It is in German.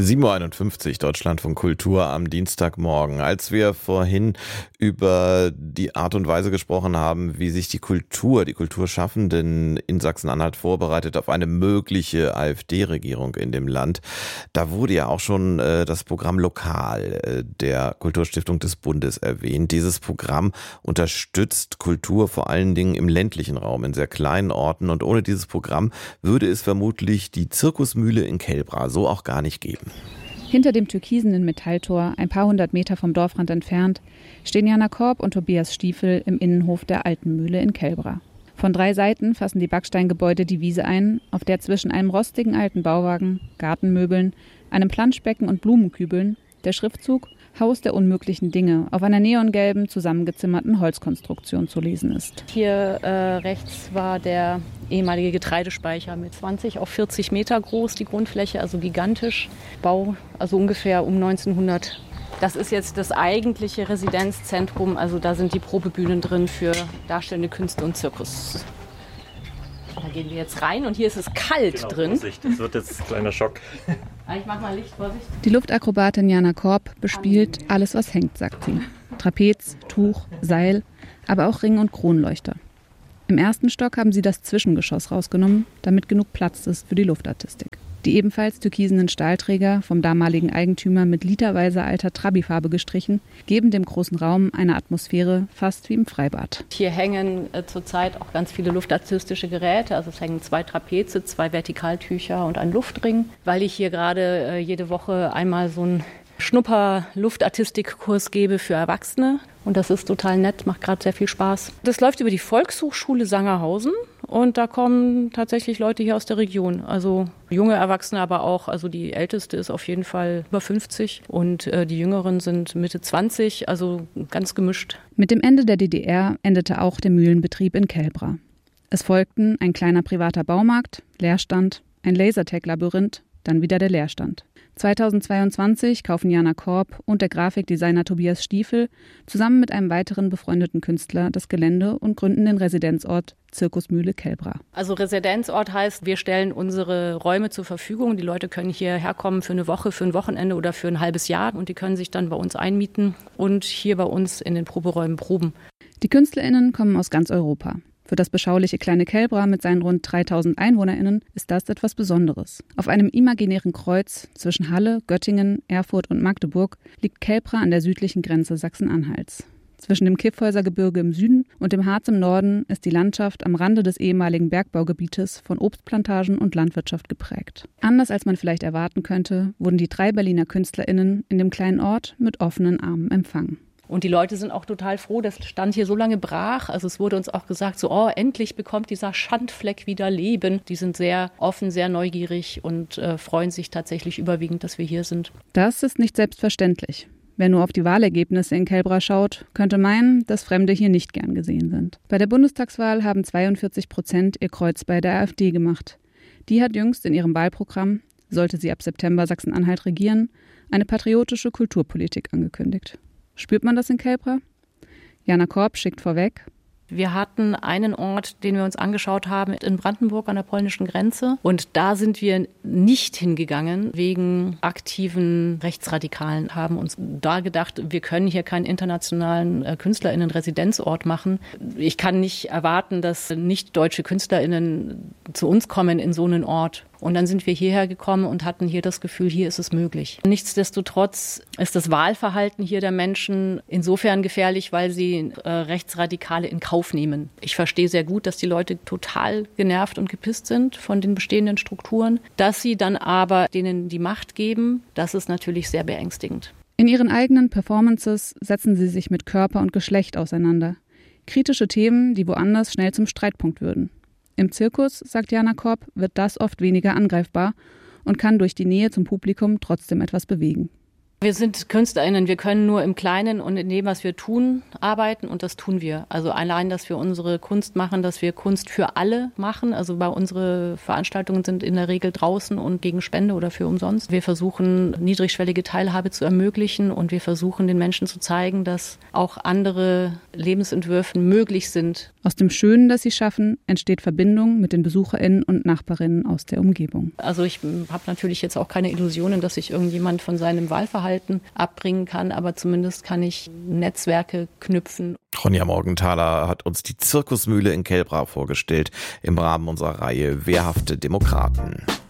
7.51 Uhr, Deutschlandfunk Kultur am Dienstagmorgen. Als wir vorhin über die Art und Weise gesprochen haben, wie sich die Kulturschaffenden in Sachsen-Anhalt vorbereitet auf eine mögliche AfD-Regierung in dem Land, da wurde ja auch schon das Programm Lokal der Kulturstiftung des Bundes erwähnt. Dieses Programm unterstützt Kultur vor allen Dingen im ländlichen Raum, in sehr kleinen Orten. Und ohne dieses Programm würde es vermutlich die Zirkusmühle in Kelbra so auch gar nicht geben. Hinter dem türkisenen Metalltor, ein paar hundert Meter vom Dorfrand entfernt, stehen Jana Korb und Tobias Stiefel im Innenhof der Alten Mühle in Kelbra. Von 3 Seiten fassen die Backsteingebäude die Wiese ein, auf der zwischen einem rostigen alten Bauwagen, Gartenmöbeln, einem Planschbecken und Blumenkübeln der Schriftzug Haus der unmöglichen Dinge auf einer neongelben, zusammengezimmerten Holzkonstruktion zu lesen ist. Hier rechts war der ehemalige Getreidespeicher mit 20 auf 40 Meter groß, die Grundfläche, also gigantisch. Bau, also ungefähr um 1900. Das ist jetzt das eigentliche Residenzzentrum, also da sind die Probebühnen drin für darstellende Künste und Zirkus. Da gehen wir jetzt rein und hier ist es kalt drin. Vorsicht, das wird jetzt ein kleiner Schock. Ich mach mal Licht, Vorsicht. Die Luftakrobatin Jana Korb bespielt alles, was hängt, sagt sie. Trapez, Tuch, Seil, aber auch Ring- und Kronleuchter. Im 1. Stock haben sie das Zwischengeschoss rausgenommen, damit genug Platz ist für die Luftartistik. Die ebenfalls türkisenen Stahlträger, vom damaligen Eigentümer mit literweise alter Trabi-Farbe gestrichen, geben dem großen Raum eine Atmosphäre fast wie im Freibad. Hier hängen zurzeit auch ganz viele luftartistische Geräte. Also es hängen 2 Trapeze, 2 Vertikaltücher und ein Luftring, weil ich hier gerade jede Woche einmal so einen Schnupper-Luftartistikkurs gebe für Erwachsene. Und das ist total nett, macht gerade sehr viel Spaß. Das läuft über die Volkshochschule Sangerhausen und da kommen tatsächlich Leute hier aus der Region. Also junge Erwachsene, aber auch, also die älteste ist auf jeden Fall über 50 und die jüngeren sind Mitte 20, also ganz gemischt. Mit dem Ende der DDR endete auch der Mühlenbetrieb in Kelbra. Es folgten ein kleiner privater Baumarkt, Leerstand, ein Lasertag-Labyrinth, dann wieder der Leerstand. 2022 kaufen Jana Korb und der Grafikdesigner Tobias Stiefel zusammen mit einem weiteren befreundeten Künstler das Gelände und gründen den Residenzort Zirkusmühle Kelbra. Also Residenzort heißt, wir stellen unsere Räume zur Verfügung. Die Leute können hierher kommen für eine Woche, für ein Wochenende oder für ein halbes Jahr und die können sich dann bei uns einmieten und hier bei uns in den Proberäumen proben. Die KünstlerInnen kommen aus ganz Europa. Für das beschauliche kleine Kelbra mit seinen rund 3000 EinwohnerInnen ist das etwas Besonderes. Auf einem imaginären Kreuz zwischen Halle, Göttingen, Erfurt und Magdeburg liegt Kelbra an der südlichen Grenze Sachsen-Anhalts. Zwischen dem Kyffhäusergebirge im Süden und dem Harz im Norden ist die Landschaft am Rande des ehemaligen Bergbaugebietes von Obstplantagen und Landwirtschaft geprägt. Anders als man vielleicht erwarten könnte, wurden die 3 Berliner KünstlerInnen in dem kleinen Ort mit offenen Armen empfangen. Und die Leute sind auch total froh, das stand hier so lange brach. Also es wurde uns auch gesagt, so endlich bekommt dieser Schandfleck wieder Leben. Die sind sehr offen, sehr neugierig und freuen sich tatsächlich überwiegend, dass wir hier sind. Das ist nicht selbstverständlich. Wer nur auf die Wahlergebnisse in Kelbra schaut, könnte meinen, dass Fremde hier nicht gern gesehen sind. Bei der Bundestagswahl haben 42% ihr Kreuz bei der AfD gemacht. Die hat jüngst in ihrem Wahlprogramm, sollte sie ab September Sachsen-Anhalt regieren, eine patriotische Kulturpolitik angekündigt. Spürt man das in Kelbra? Jana Korb schickt vorweg. Wir hatten einen Ort, den wir uns angeschaut haben, in Brandenburg an der polnischen Grenze. Und da sind wir nicht hingegangen wegen aktiven Rechtsradikalen, haben uns da gedacht, wir können hier keinen internationalen KünstlerInnen-Residenzort machen. Ich kann nicht erwarten, dass nicht deutsche KünstlerInnen zu uns kommen in so einen Ort. Und dann sind wir hierher gekommen und hatten hier das Gefühl, hier ist es möglich. Nichtsdestotrotz ist das Wahlverhalten hier der Menschen insofern gefährlich, weil sie Rechtsradikale in Kauf nehmen. Ich verstehe sehr gut, dass die Leute total genervt und gepisst sind von den bestehenden Strukturen. Dass sie dann aber denen die Macht geben, das ist natürlich sehr beängstigend. In ihren eigenen Performances setzen sie sich mit Körper und Geschlecht auseinander. Kritische Themen, die woanders schnell zum Streitpunkt würden. Im Zirkus, sagt Jana Korb, wird das oft weniger angreifbar und kann durch die Nähe zum Publikum trotzdem etwas bewegen. Wir sind KünstlerInnen, wir können nur im Kleinen und in dem, was wir tun, arbeiten und das tun wir. Also allein, dass wir unsere Kunst machen, dass wir Kunst für alle machen. Also bei unsere Veranstaltungen sind in der Regel draußen und gegen Spende oder für umsonst. Wir versuchen, niedrigschwellige Teilhabe zu ermöglichen und wir versuchen, den Menschen zu zeigen, dass auch andere Lebensentwürfe möglich sind. Aus dem Schönen, das sie schaffen, entsteht Verbindung mit den BesucherInnen und Nachbarinnen aus der Umgebung. Also ich habe natürlich jetzt auch keine Illusionen, dass sich irgendjemand von seinem Wahlverhalten abbringen kann, aber zumindest kann ich Netzwerke knüpfen. Ronja Morgenthaler hat uns die Zirkusmühle in Kelbra vorgestellt im Rahmen unserer Reihe Wehrhafte Demokraten.